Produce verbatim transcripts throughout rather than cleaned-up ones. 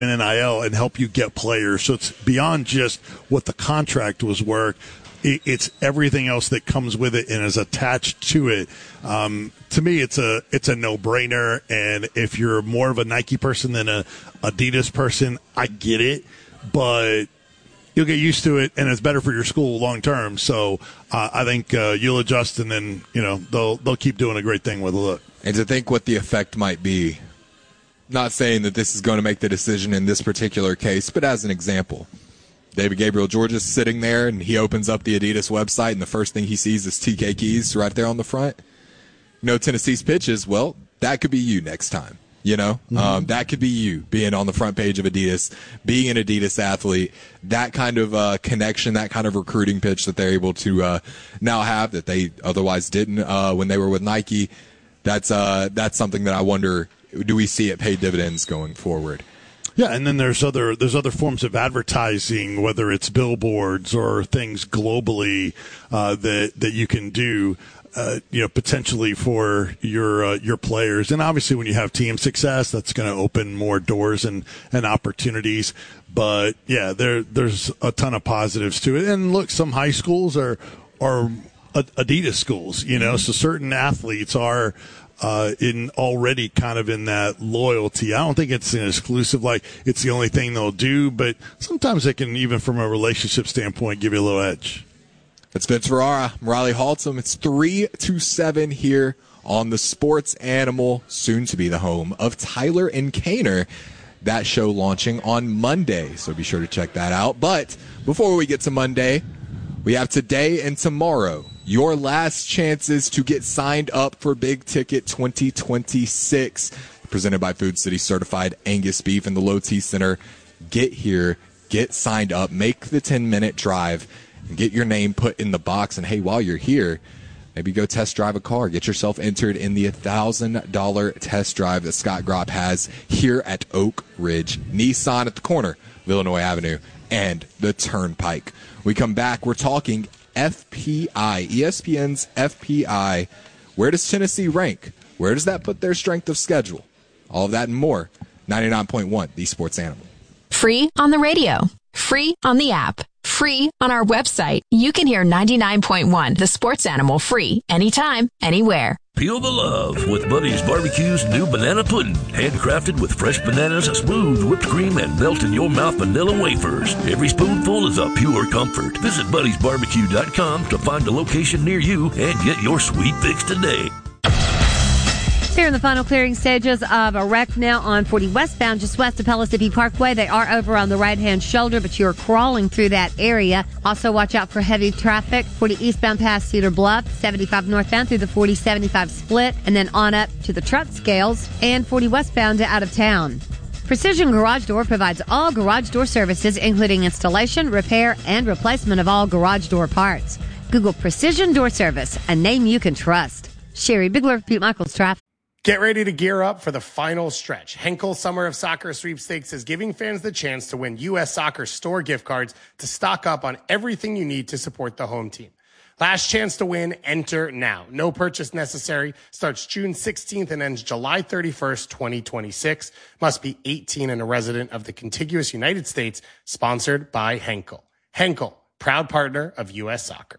in N I L and help you get players. So it's beyond just what the contract was worth. It's everything else that comes with it and is attached to it. Um, to me, it's a it's a no-brainer. And if you're more of a Nike person than a Adidas person, I get it. But you'll get used to it, and it's better for your school long term. So uh, I think uh, you'll adjust, and then you know they'll they'll keep doing a great thing with it. And to think what the effect might be. Not saying that this is going to make the decision in this particular case, but as an example, David Gabriel George's sitting there, and he opens up the Adidas website, and the first thing he sees is T K keys right there on the front. You know, Tennessee's pitches, well, that could be you next time. You know, mm-hmm. um, that could be you being on the front page of Adidas, being an Adidas athlete, that kind of uh, connection, that kind of recruiting pitch that they're able to uh, now have that they otherwise didn't uh, when they were with Nike. That's uh, that's something that I wonder, do we see it pay dividends going forward? Yeah, and then there's other there's other forms of advertising, whether it's billboards or things globally uh, that that you can do. Uh, you know, potentially for your uh, your players, and obviously when you have team success, that's going to open more doors and, and opportunities. But yeah, there there's a ton of positives to it. And look, some high schools are are Adidas schools, you know, so certain athletes are uh, in already kind of in that loyalty. I don't think it's an exclusive, like it's the only thing they'll do, but sometimes they can, even from a relationship standpoint, give you a little edge. It's Vince Ferrara, Riley Haltom. It's three to seven here on the Sports Animal, soon to be the home of Tyler and Kaner. That show launching on Monday, so be sure to check that out. But before we get to Monday, we have today and tomorrow, your last chances to get signed up for Big Ticket twenty twenty-six, presented by Food City Certified Angus Beef in the Low T Center. Get here, get signed up, make the ten-minute drive, and get your name put in the box. And hey, while you're here, maybe go test drive a car. Get yourself entered in the one thousand dollars test drive that Scott Gropp has here at Oak Ridge Nissan at the corner of Illinois Avenue and the Turnpike. We come back, we're talking F P I, E S P N's F P I. Where does Tennessee rank? Where does that put their strength of schedule? All of that and more. ninety-nine point one, The Sports Animal. Free on the radio. Free on the app. Free on our website. You can hear ninety-nine point one, The Sports Animal, free anytime, anywhere. Peel the love with Buddy's Barbecue's new banana pudding. Handcrafted with fresh bananas, smooth whipped cream, and melt-in-your-mouth vanilla wafers. Every spoonful is a pure comfort. Visit buddies barbecue dot com to find a location near you and get your sweet fix today. They're in the final clearing stages of a wreck now on forty westbound, just west of Pellissippi Parkway. They are over on the right-hand shoulder, but you're crawling through that area. Also, watch out for heavy traffic. forty eastbound past Cedar Bluff, seventy-five northbound through the forty seventy-five split, and then on up to the truck scales, and forty westbound to out of town. Precision Garage Door provides all garage door services, including installation, repair, and replacement of all garage door parts. Google Precision Door Service, a name you can trust. Sherry Bigler, Pete Michaels, Traffic. Get ready to gear up for the final stretch. Henkel Summer of Soccer Sweepstakes is giving fans the chance to win U S Soccer store gift cards to stock up on everything you need to support the home team. Last chance to win, enter now. No purchase necessary. Starts June sixteenth and ends July thirty-first, twenty twenty-six. Must be eighteen and a resident of the contiguous United States. Sponsored by Henkel. Henkel, proud partner of U S Soccer.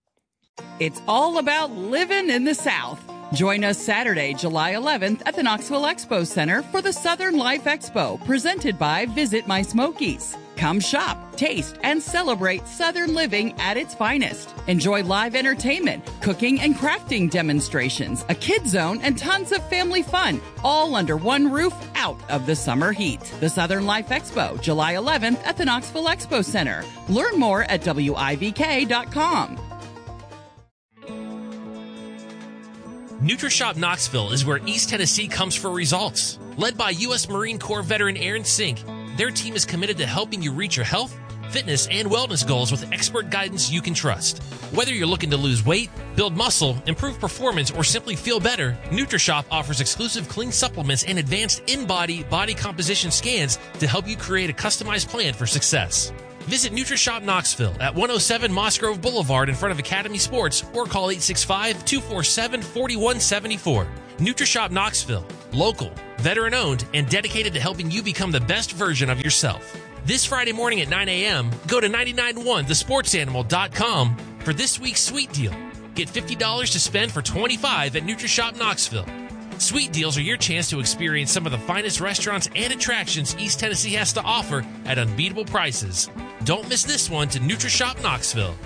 It's all about living in the South. Join us Saturday, July eleventh at the Knoxville Expo Center for the Southern Life Expo, presented by Visit My Smokies. Come shop, taste, and celebrate Southern living at its finest. Enjoy live entertainment, cooking and crafting demonstrations, a kid zone, and tons of family fun, all under one roof out of the summer heat. The Southern Life Expo, July eleventh at the Knoxville Expo Center. Learn more at W I V K dot com. NutriShop Knoxville is where East Tennessee comes for results. Led by U S Marine Corps veteran Aaron Sink, their team is committed to helping you reach your health, fitness, and wellness goals with expert guidance you can trust. Whether you're looking to lose weight, build muscle, improve performance, or simply feel better, NutriShop offers exclusive clean supplements and advanced in-body body composition scans to help you create a customized plan for success. Visit NutriShop Knoxville at one oh seven Moss Grove Boulevard in front of Academy Sports or call eight six five, two four seven, four one seven four. NutriShop Knoxville. Local, veteran-owned, and dedicated to helping you become the best version of yourself. This Friday morning at nine a.m., go to nine nine one the sports animal dot com for this week's sweet deal. Get fifty dollars to spend for twenty-five dollars at NutriShop Knoxville. Sweet deals are your chance to experience some of the finest restaurants and attractions East Tennessee has to offer at unbeatable prices. Don't miss this one to NutriShop Knoxville.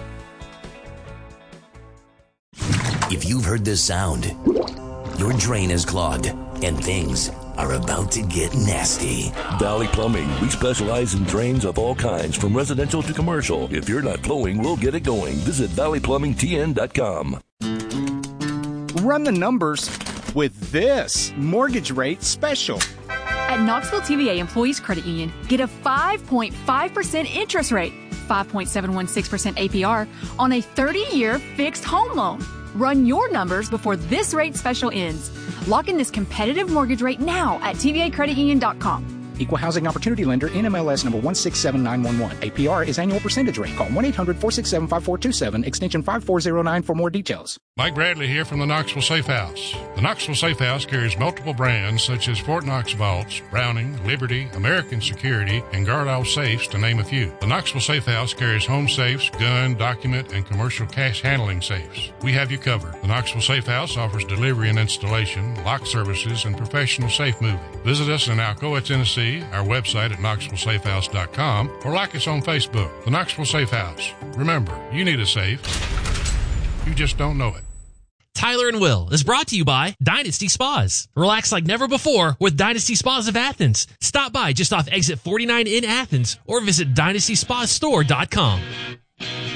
If you've heard this sound, your drain is clogged and things are about to get nasty. Valley Plumbing. We specialize in drains of all kinds, from residential to commercial. If you're not flowing, we'll get it going. Visit valley plumbing t n dot com. Run the numbers with this mortgage rate special. At Knoxville T V A Employees Credit Union, get a five point five percent interest rate, five point seven one six percent A P R on a thirty-year fixed home loan. Run your numbers before this rate special ends. Lock in this competitive mortgage rate now at T V A credit union dot com. Equal Housing Opportunity Lender, N M L S number one six seven nine one one. A P R is annual percentage rate. Call one eight hundred four six seven five four two seven, extension five four zero nine for more details. Mike Bradley here from the Knoxville Safe House. The Knoxville Safe House carries multiple brands such as Fort Knox Vaults, Browning, Liberty, American Security, and Guard-Off Safes, to name a few. The Knoxville Safe House carries home safes, gun, document, and commercial cash handling safes. We have you covered. The Knoxville Safe House offers delivery and installation, lock services, and professional safe moving. Visit us in Alcoa, Tennessee, our website at knoxville safe house dot com, or like us on Facebook. The Knoxville Safe House. Remember, you need a safe. You just don't know it. Tyler and Will is brought to you by Dynasty Spas. Relax like never before with Dynasty Spas of Athens. Stop by just off exit forty-nine in Athens or visit dynasty spa store dot com.